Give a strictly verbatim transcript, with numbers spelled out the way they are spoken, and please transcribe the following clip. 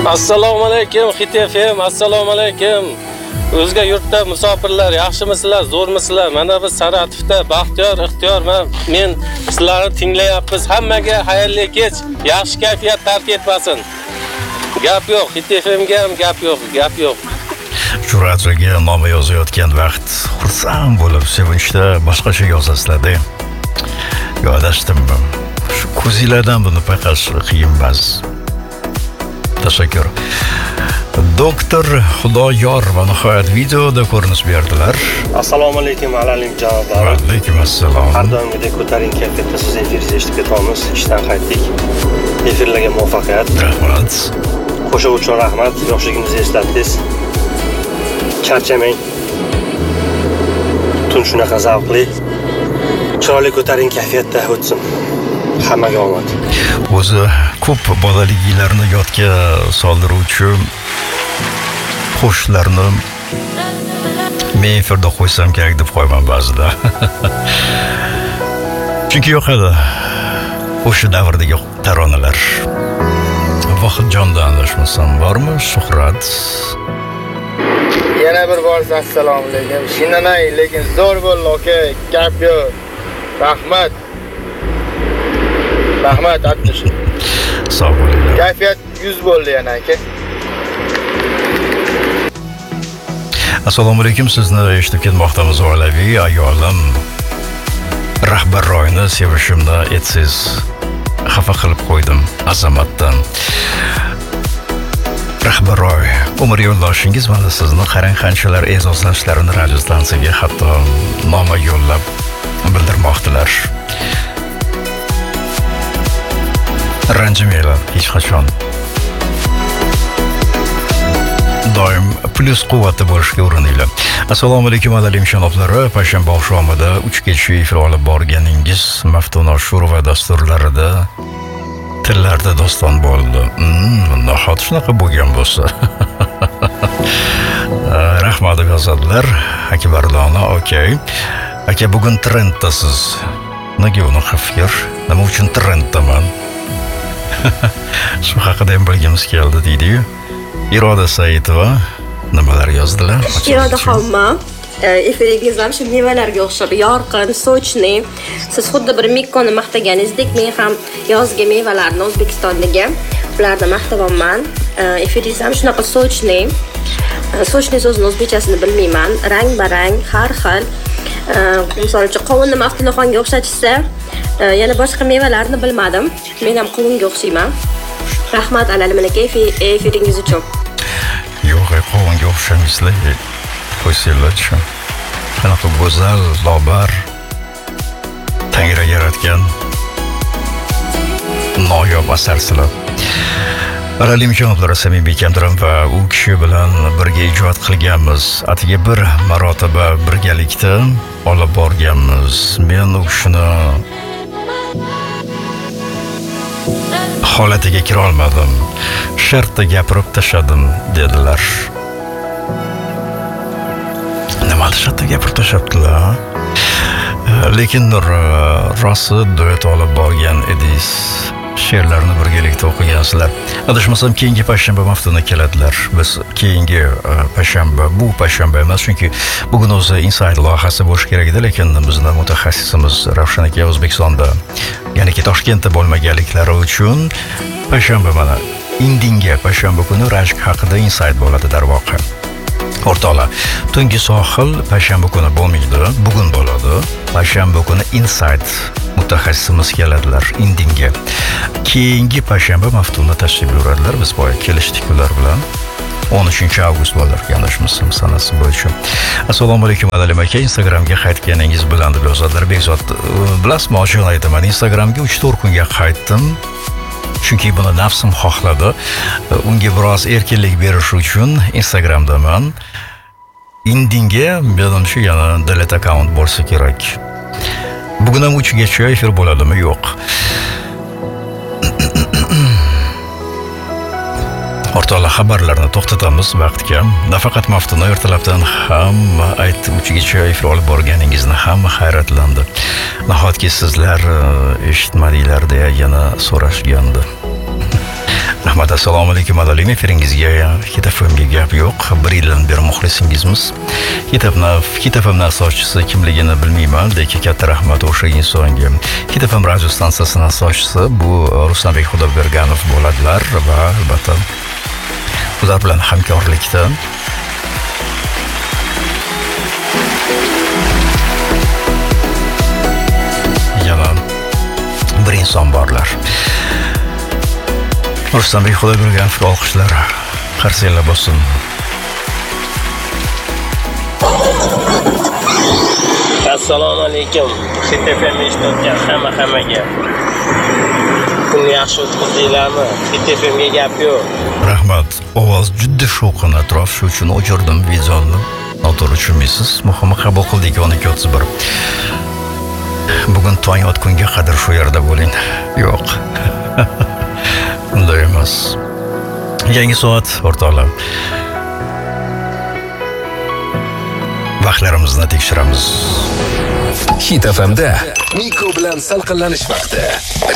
Assalomu alaykum Hit F M, assalomu alaykum. O'zga yurtda musofirlar, yaxshimisizlar, zo'rmisizlar? Mana biz Saratovda baxtiyor, ixtiyor men sizlarni tinglayapmiz. Hammaga xayrli kech, yaxshi kayfiyat tark etmasin. Gap yo'q, Hit F M ga ham gap yo'q, gap yo'q. Shuhratga noma yozayotgan vaqt xursand bo'lib, sevinchda boshqacha yozasizlar-da. Yodashdim. Shu ko'zinglardan buni payqash qiyin emas. Tashakkur. Doktor Xudoyor va nihoyat videoda ko'rinish berdilar. Assalomu alaykum alalim janoblar. Va alaykum assalom. Har doimgidek ko'taring kayfiyatda siz efiringizni eshitib ketamiz. Ishdan qaytdik. Efirlarga muvaffaqiyat. Rahmat. Qo'shiq uchun rahmat. Yoshligingizni eslatdingiz. Charchamang. Tun shunaqa zavqli. Chiroyli ko'taring kayfiyatda o'tsin. Hammaga omad. O'zi ko'p bolaliginglarni yodga soldiruvchi qo'shiqlarni men efirda qo'ysam kerak deb qo'yman ba'zida. Chunki yoqadi o'sha davrdagi taronalar. Vohidjondan adashmasam bormi? Shuhrat. Yana bir bor assalomu alaykum. Shinamay, lekin zo'r bo'l, aka. Gap yo'q. Rahmat. Rahmat Abdush. Sog' bo'linglar. Kayfiyat yuz bo'ldi yana aka. Assalomu alaykum, sizni eshitib ketmoqdamiz oilaviy ayolim. Rahbarroyni sevishimni etsiz xafa qilib qo'ydim azamatdan. Rahbarroy, umr yo'ldoshingiz mana sizni qarang qanchalar e'zozlashlarini radiostansiyaga hatto noma yo'llab bildirmoqdilar. Ranjimanglar hech qachon. Doim plus quvvatli bo'lishga urininglar. Assalomu alaykum alalim shanoblari. Payshanba oqshomida uch kecha efir olib borganingiz Maftun Ashurova dasturlarida tillarda doston bo'ldi. Hmm, nahot shunaqa bo'lgan bo'lsa. Rahmat deb yozadilar. Akbardona, okey. Aka, bugun trenddasiz. Nega uni xafir? Nima uchun trenddaman? Shu haqida ham bilgimiz keldi deydi-yu. Iroda Saidova nimalar yozdilar? Iroda xonma, efiringiz ham shu mevalarga o'xshab yorqin, sochniy. Siz xuddi bir Mikkoni maqtaganingizdek, men ham yozgi mevalarni O'zbekistondagi ularni maqtavanman. Efiringiz ham shunaqa sochniy. Sochniy so'zini o'zbekchasini bilmayman. Rang-barang, har xil. Misol uchun qovunni Maftunaxonga o'xshatishsa, yana boshqa mevalarni bilmadim. Men ham qovunga o'xshayman. Rahmat alalimniki efiringiz uchun. Yo'q, qovunga o'xshamaysizlar. Qo'ysanglar-chi. Qanaqa go'zal, lobar, Tangri yaratgan noyob asarsizlar. Alalim janoblari, samimiy kamdiram va u kishi bilan birga ijod qilganmiz. Atiga bir marotaba birgalikda olib borganmiz. Men u kishini holatiga kira olmadim. Shartda gapirib tashadim dedilar. Nima shartda gapirib tashabdilar? Lekin rosti duet olib borgan edingiz. She'rlarni birgalikda o'qigansizlar. Adashmasam keyingi payshanba Maftuna keladilar. Biz keyingi payshanba, bu payshanba emas, chunki bugun o'zi Inside loyihasi bo'lish kerak edi, lekin bizning mutaxassisimiz Ravshan aka O'zbekistonda, ya'ni Toshkentda bo'lmaganliklari uchun payshanba mana indinga payshanba kuni rashk haqida Inside bo'ladi darvoqe. O'rtoqlar, tungi sohil payshanba kuni bo'lmaydi, bugun bo'ladi. Payshanba kuni Inside mutaxassisimiz keladilar indinga. Keyingi payshanba Maftuna tashrif buyuradilar. Biz boya kelishdik ular bilan. o'n uchinchi avgust bo'lar, yanglishmasam sanasi bo'yicha. Assalomu alaykum alalim aka, Instagramga qaytganingiz bilan deb yozadilar. Bekzod, bilasizmi, ochiq aytaman, Instagramga uch to'rt kunga qaytdim. Chunki buni nafsim xohladi. Unga biroz erkinlik berish uchun Instagramdaman. Indinga menimcha yana delete account bo'lsa kerak. Bugun ham uchgacha efir bo'ladimi? Yo'q. O'rtoqlar, xabarlarni to'xtatamiz vaqtga. Nafaqat Maftuna, ertalabdan hamma aytdi, uchgacha efir olib borganingizni hamma hayratlandi. Nahotki sizlar eshitmadinglar deya yana so'rashgandi. Rahmat, assalomu alaykum adolim, efiringizga Hit F M ga gap yo'q. Bir yildan beri muxlisingizmiz. Hit F M Hit F M asoschisi kimligini bilmayman, lekin katta rahmat o'sha insonga. Hit F M radio stansiyasining asoschisi bu Ruslanbek Xudoberganov bo'ladilar va albatta ular bilan hamkorlikda yana bir inson borlar. Ruslanbek Xudoberganovga olqishlar. Qarsanglar bo'lsin. Assalomu alaykum. Hit F M eshitayotgan hamma hammaga. Kun yaxshi o'tkazinglarmi? Hit F M ga gap yo'q. Rahmat. Ovoz juda shovqin atrof, shu uchun o'chirdim videoni. Noto'g'ri tushunmaysiz. Muhimi qabul qildik o'n ikki o'ttiz bir. Bugun tong otgunga qadar shu yerda bo'ling. Yo'q. Unday emas. Yangi soat o'rtoqlar. Vaqtlarimizni tekshiramiz. Hit F M'da Miko bilan salqinlanish vaqti.